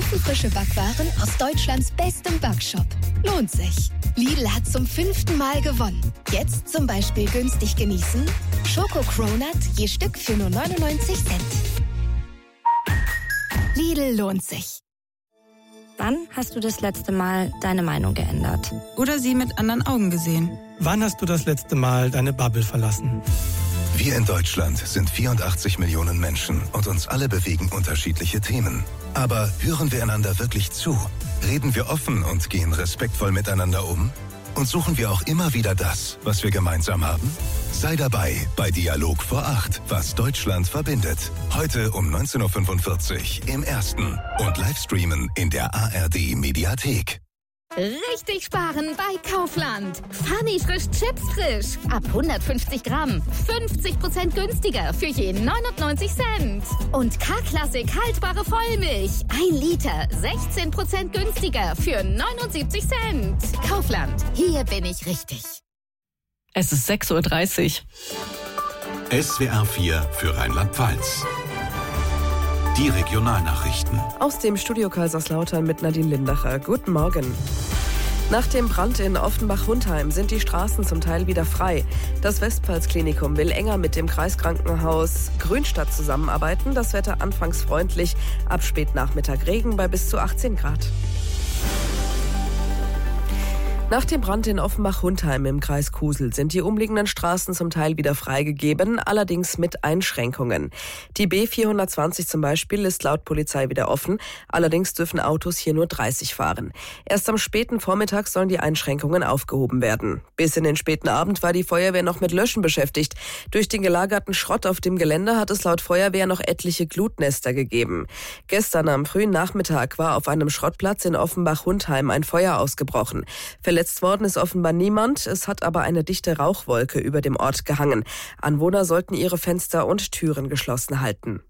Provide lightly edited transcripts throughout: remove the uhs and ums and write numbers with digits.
Ofenfrische Backwaren aus Deutschlands bestem Backshop. Lohnt sich. Lidl hat zum 5. Mal gewonnen. Jetzt zum Beispiel günstig genießen: Schoko Cronut je Stück für nur 99 Cent. Lidl lohnt sich. Wann hast du das letzte Mal deine Meinung geändert? Oder sie mit anderen Augen gesehen? Wann hast du das letzte Mal deine Bubble verlassen? Wir in Deutschland sind 84 Millionen Menschen und uns alle bewegen unterschiedliche Themen. Aber hören wir einander wirklich zu? Reden wir offen und gehen respektvoll miteinander um? Und suchen wir auch immer wieder das, was wir gemeinsam haben? Sei dabei bei Dialog vor 8, was Deutschland verbindet. Heute um 19.45 Uhr im Ersten und Livestreamen in der ARD-Mediathek. Richtig sparen bei Kaufland. Funny frisch Chips frisch. Ab 150 Gramm. 50% günstiger für je 99 Cent. Und K-Klassik haltbare Vollmilch. 1 Liter. 16% günstiger für 79 Cent. Kaufland. Hier bin ich richtig. Es ist 6.30 Uhr. SWR 4 für Rheinland-Pfalz. Die Regionalnachrichten. Aus dem Studio Kaiserslautern mit Nadine Lindacher. Guten Morgen. Nach dem Brand in Offenbach-Hundheim sind die Straßen zum Teil wieder frei. Das Westpfalz-Klinikum will enger mit dem Kreiskrankenhaus Grünstadt zusammenarbeiten. Das Wetter anfangs freundlich, ab Spätnachmittag Regen bei bis zu 18 Grad. Nach dem Brand in Offenbach-Hundheim im Kreis Kusel sind die umliegenden Straßen zum Teil wieder freigegeben, allerdings mit Einschränkungen. Die B420 zum Beispiel ist laut Polizei wieder offen, allerdings dürfen Autos hier nur 30 fahren. Erst am späten Vormittag sollen die Einschränkungen aufgehoben werden. Bis in den späten Abend war die Feuerwehr noch mit Löschen beschäftigt. Durch den gelagerten Schrott auf dem Gelände hat es laut Feuerwehr noch etliche Glutnester gegeben. Gestern am frühen Nachmittag war auf einem Schrottplatz in Offenbach-Hundheim ein Feuer ausgebrochen. Verletzt worden ist offenbar niemand, es hat aber eine dichte Rauchwolke über dem Ort gehangen. Anwohner sollten ihre Fenster und Türen geschlossen halten.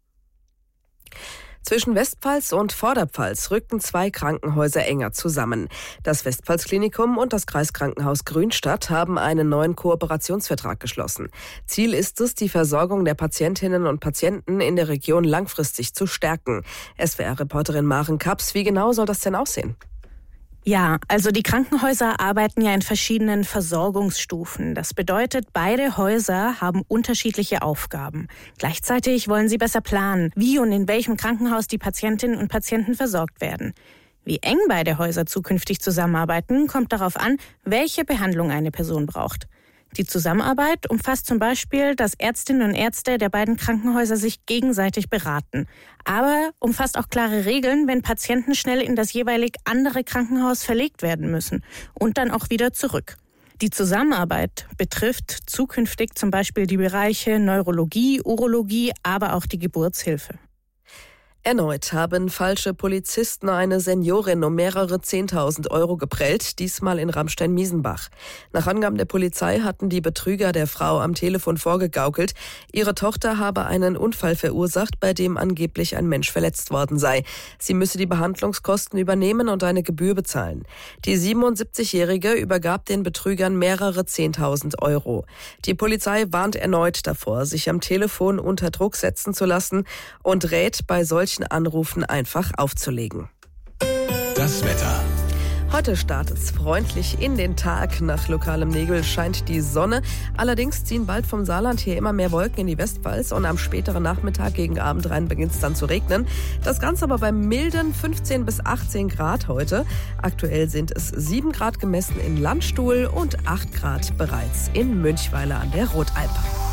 Zwischen Westpfalz und Vorderpfalz rückten 2 Krankenhäuser enger zusammen. Das Westpfalz-Klinikum und das Kreiskrankenhaus Grünstadt haben einen neuen Kooperationsvertrag geschlossen. Ziel ist es, die Versorgung der Patientinnen und Patienten in der Region langfristig zu stärken. SWR-Reporterin Maren Kaps, wie genau soll das denn aussehen? Ja, also die Krankenhäuser arbeiten ja in verschiedenen Versorgungsstufen. Das bedeutet, beide Häuser haben unterschiedliche Aufgaben. Gleichzeitig wollen sie besser planen, wie und in welchem Krankenhaus die Patientinnen und Patienten versorgt werden. Wie eng beide Häuser zukünftig zusammenarbeiten, kommt darauf an, welche Behandlung eine Person braucht. Die Zusammenarbeit umfasst zum Beispiel, dass Ärztinnen und Ärzte der beiden Krankenhäuser sich gegenseitig beraten. Aber umfasst auch klare Regeln, wenn Patienten schnell in das jeweilig andere Krankenhaus verlegt werden müssen und dann auch wieder zurück. Die Zusammenarbeit betrifft zukünftig zum Beispiel die Bereiche Neurologie, Urologie, aber auch die Geburtshilfe. Erneut haben falsche Polizisten eine Seniorin um mehrere 10.000 Euro geprellt, diesmal in Ramstein-Miesenbach. Nach Angaben der Polizei hatten die Betrüger der Frau am Telefon vorgegaukelt, ihre Tochter habe einen Unfall verursacht, bei dem angeblich ein Mensch verletzt worden sei. Sie müsse die Behandlungskosten übernehmen und eine Gebühr bezahlen. Die 77-Jährige übergab den Betrügern mehrere 10.000 Euro. Die Polizei warnt erneut davor, sich am Telefon unter Druck setzen zu lassen und rät, bei solchen Anrufen einfach aufzulegen. Das Wetter. Heute startet es freundlich in den Tag. Nach lokalem Nebel scheint die Sonne. Allerdings ziehen bald vom Saarland hier immer mehr Wolken in die Westpfalz und am späteren Nachmittag gegen Abend rein beginnt es dann zu regnen. Das Ganze aber bei milden 15 bis 18 Grad heute. Aktuell sind es 7 Grad gemessen in Landstuhl und 8 Grad bereits in Münchweiler an der Rotalp.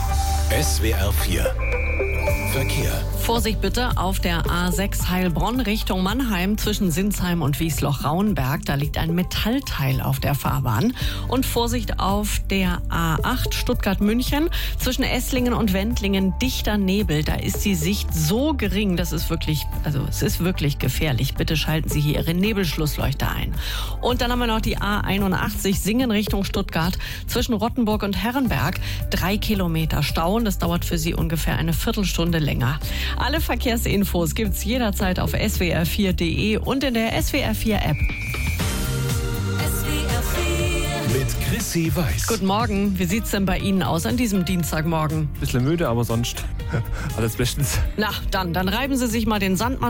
SWR 4 Verkehr. Vorsicht bitte auf der A6 Heilbronn Richtung Mannheim zwischen Sinsheim und Wiesloch-Rauenberg. Da liegt ein Metallteil auf der Fahrbahn. Und Vorsicht auf der A8 Stuttgart-München zwischen Esslingen und Wendlingen. Dichter Nebel. Da ist die Sicht so gering, das ist wirklich, es ist wirklich gefährlich. Bitte schalten Sie hier Ihre Nebelschlussleuchter ein. Und dann haben wir noch die A81 Singen Richtung Stuttgart zwischen Rottenburg und Herrenberg. 3 Kilometer Stau. Das dauert für Sie ungefähr eine Viertelstunde länger. Alle Verkehrsinfos gibt's jederzeit auf swr4.de und in der SWR4 App. Mit Chrissy Weiß. Guten Morgen. Wie sieht's denn bei Ihnen aus an diesem Dienstagmorgen? Bisschen müde, aber sonst alles bestens. Na, dann reiben Sie sich mal den Sandmann